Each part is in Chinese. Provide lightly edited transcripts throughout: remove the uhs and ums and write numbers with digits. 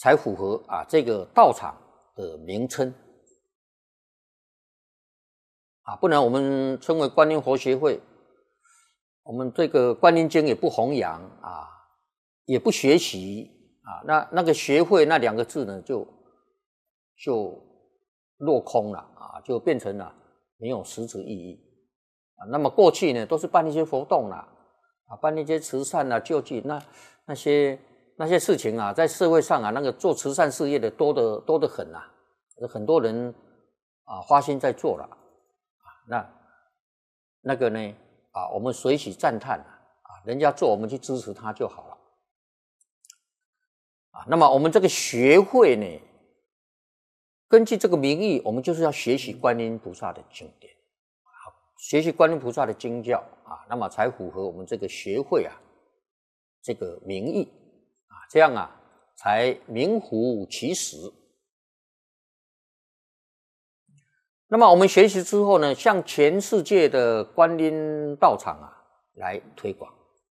才符合这个道场的名称不然我们称为观音佛学会，我们这个观音经也不弘扬也不学习那个学会那2个字呢就落空了就变成了没有实质意义那么过去呢都是办一些活动办一些慈善救济，那些事情在社会上那个做慈善事业的多得很很多人花心在做了那个呢我们随喜赞叹人家做我们去支持他就好了那么我们这个学会呢，根据这个名义，我们就是要学习观音菩萨的经典学习观音菩萨的经教那么才符合我们这个学会这个名义这样才名副其实。那么我们学习之后呢，向全世界的观音道场来推广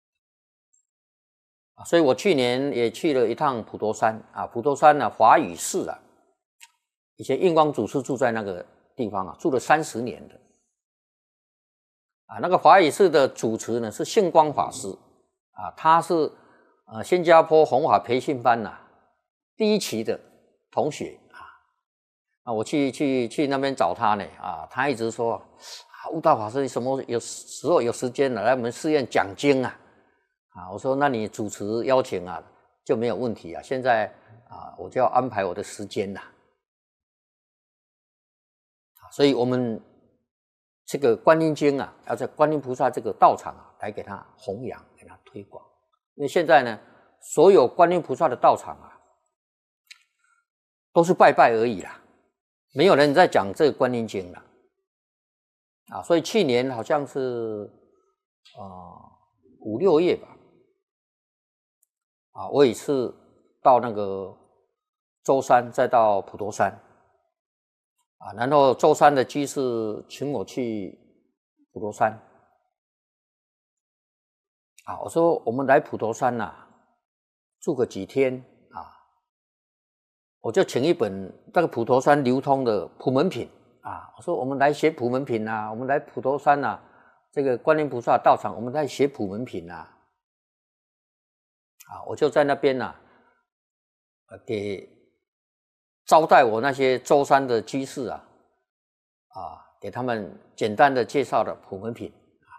所以我去年也去了一趟普陀山普陀山华语寺以前印光祖师住在那个地方住了30年的那个华语寺的主持呢是性光法师他是新加坡弘法培训班第1期的同学我去那边找他呢他一直说悟道法师有时候有时间来我们寺院讲经我说那你主持邀请就没有问题现在我就要安排我的时间所以我们这个观音经要在观音菩萨这个道场来给他弘扬给他推广因为现在呢所有观音菩萨的道场都是拜拜而已没有人在讲这个观音经了所以去年好像是5、6月吧我也是到那个舟山再到普陀山然后舟山的居士请我去普陀山我说我们来普陀山住个几天我就请一本那个普陀山流通的普门品我说我们来学普门品我们来普陀山这个观音菩萨道场我们来学普门品我就在那边给招待我那些舟山的居士给他们简单的介绍了普门品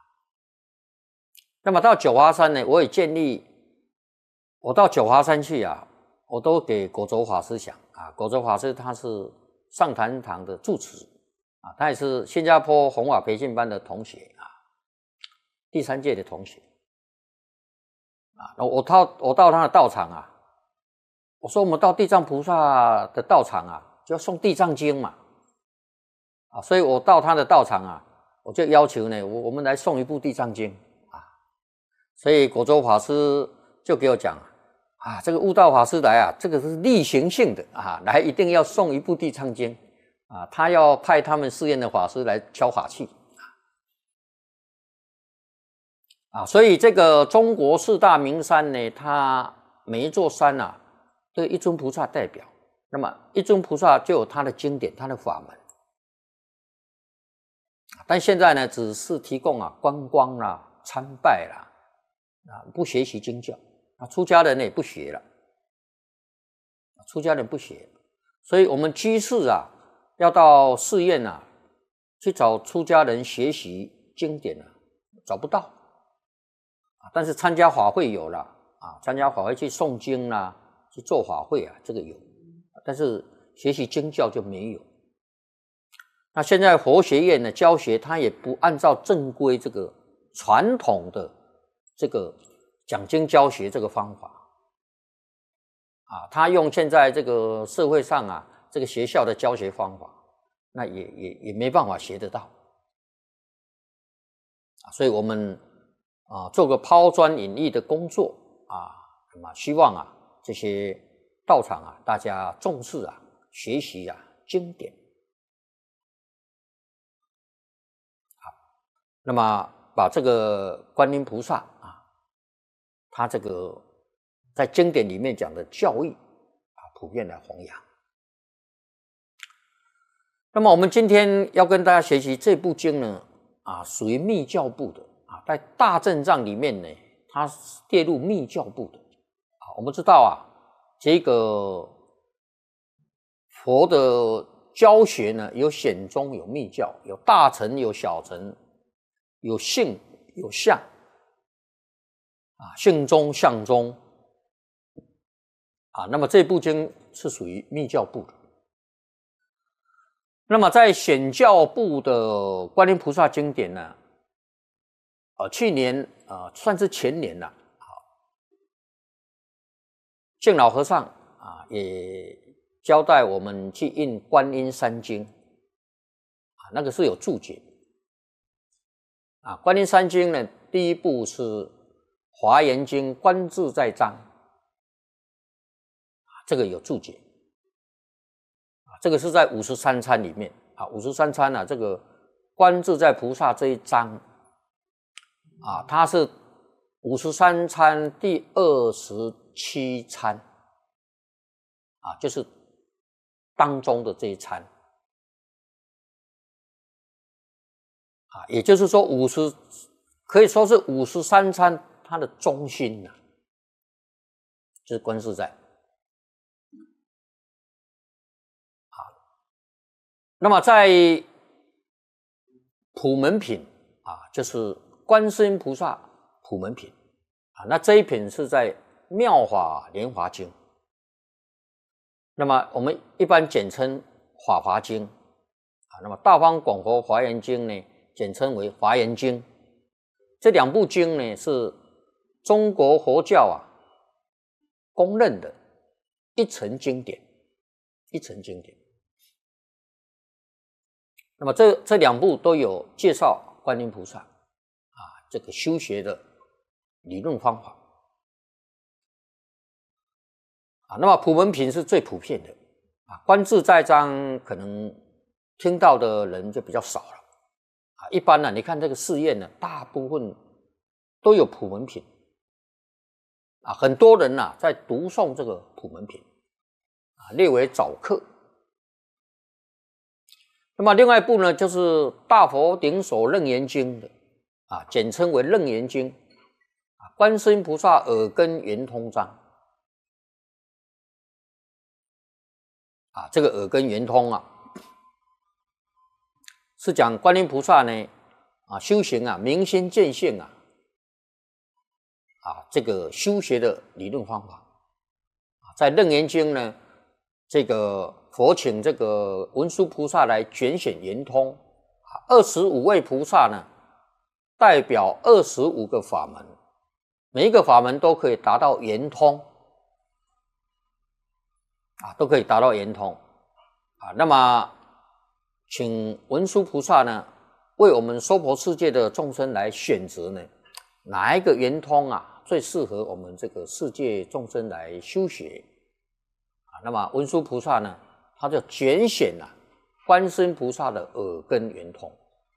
那么到九华山呢我也建议我到九华山去我都给果洲法师讲果洲法师他是上坛堂的住持他也是新加坡弘法培训班的同学第3届的同学我到他的道场我说我们到地藏菩萨的道场就要诵地藏经嘛所以我到他的道场我就要求呢我们来诵一部地藏经所以果洲法师就给我讲这个悟道法师来这个是例行性的来一定要诵一部地藏经他要派他们寺院的法师来敲法器所以这个中国4大名山呢它每一座山都有一尊菩萨代表那么一尊菩萨就有他的经典他的法门但现在呢只是提供观光参拜不学习经教出家人也不学了出家人不学所以我们居士要到寺院去找出家人学习经典找不到但是参加法会有了参加法会去诵经去做法会这个有但是学习经教就没有那现在佛学院的教学它也不按照正规这个传统的这个讲经教学这个方法他用现在这个社会上这个学校的教学方法那也没办法学得到所以我们做个抛砖引玉的工作那么希望这些道场大家重视学习经典那么把这个观音菩萨他这个在经典里面讲的教义普遍来弘扬。那么我们今天要跟大家学习这部经呢，属于密教部的在大正藏里面呢，它列入密教部的我们知道这个佛的教学呢，有显宗，有密教，有大乘，有小乘，有性，有相性宗、相宗那么这部经是属于密教部的。那么在显教部的观音菩萨经典呢，去年算是前年了，净老和尚也交代我们去印观音三经那个是有注解观音三经呢，第一部是华严经观自在章这个有注解这个是在53参里面53参这个观自在菩萨这一章它是53参第27参就是当中的这一参也就是说可以说是53参它的中心就是观自在那么在普门品就是观世音菩萨普门品那这一品是在妙法莲华经，那么我们一般简称法华经那么大方广佛华严经呢，简称为华严经。这两部经呢，是中国佛教公认的一层经典，一层经典。那么这两部都有介绍观音菩萨这个修学的理论方法那么普门品是最普遍的观自在章可能听到的人就比较少了一般你看这个寺院大部分都有普门品很多人在读诵这个普门品列为早课。那么另外一部呢，就是大佛顶首楞严经的简称为楞严经观世音菩萨耳根圆通章这个耳根圆通是讲观音菩萨呢修行明心见性这个修学的理论方法在楞严经呢，这个佛请这个文殊菩萨来拣选圆通25位菩萨呢，代表25个法门，每一个法门都可以达到圆通都可以达到圆通那么请文殊菩萨呢，为我们娑婆世界的众生来选择呢，哪一个圆通最适合我们这个世界众生来修学那么文殊菩萨呢，他就拣选观世音菩萨的耳根圆通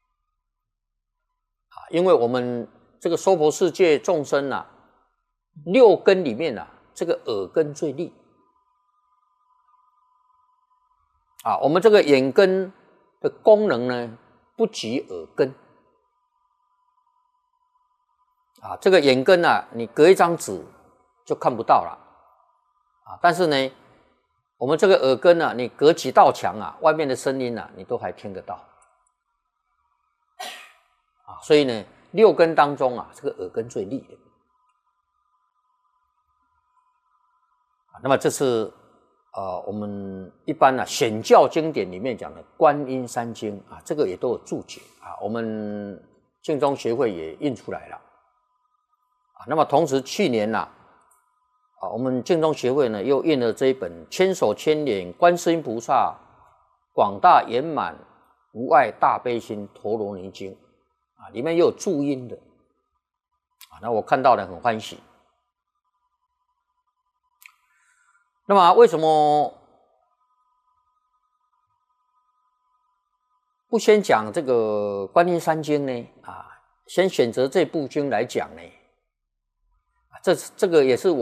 因为我们这个娑婆世界众生六根里面这个耳根最利我们这个眼根的功能呢，不及耳根这个眼根你隔一张纸就看不到了但是呢，我们这个耳根你隔几道墙外面的声音你都还听得到所以呢，六根当中这个耳根最利的那么这是我们一般显教经典里面讲的观音三经这个也都有注解我们净宗协会也印出来了那么同时去年我们净宗协会呢又印了这一本千手千眼观世音菩萨广大圆满无碍大悲心陀罗尼经里面又有注音的那我看到了很欢喜。那么为什么不先讲这个观音三经呢先选择这部经来讲呢这个也是我